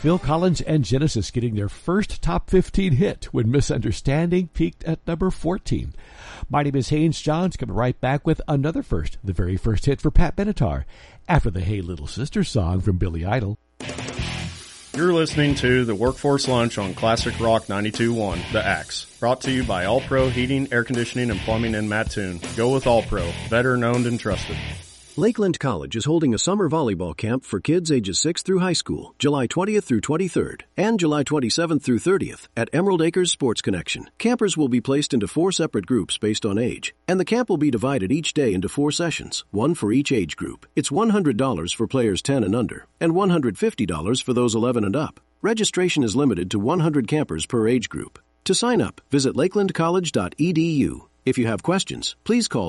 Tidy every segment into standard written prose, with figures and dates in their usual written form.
Phil Collins and Genesis getting their first top 15 hit when Misunderstanding peaked at number 14. My name is Haynes Johns, coming right back with another first, the very first hit for Pat Benatar, after the Hey Little Sister song from Billy Idol. You're listening to the Workforce Lunch on Classic Rock 92.1, The Axe. Brought to you by All Pro Heating, Air Conditioning, and Plumbing in Mattoon. Go with All Pro, veteran-owned and trusted. Lakeland College is holding a summer volleyball camp for kids ages 6 through high school, July 20th through 23rd, and July 27th through 30th at Emerald Acres Sports Connection. Campers will be placed into 4 separate groups based on age, and the camp will be divided each day into 4 sessions, one for each age group. It's $100 for players 10 and under, and $150 for those 11 and up. Registration is limited to 100 campers per age group. To sign up, visit lakelandcollege.edu. If you have questions, please call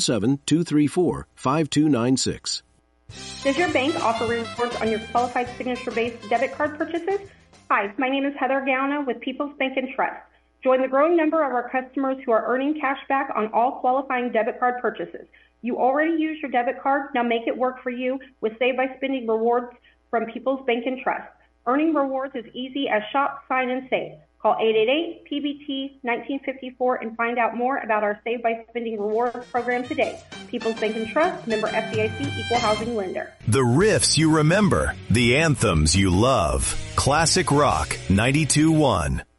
217-234-5296. Does your bank offer rewards on your qualified signature-based debit card purchases? Hi, my name is Heather Gauna with People's Bank and Trust. Join the growing number of our customers who are earning cash back on all qualifying debit card purchases. You already use your debit card, now make it work for you with Save by Spending rewards from People's Bank and Trust. Earning rewards is easy as shop, sign, and save. Call 888-PBT-1954 and find out more about our Save by Spending Rewards program today. People's Bank and Trust, member FDIC, equal housing lender. The riffs you remember, the anthems you love. Classic Rock 92.1.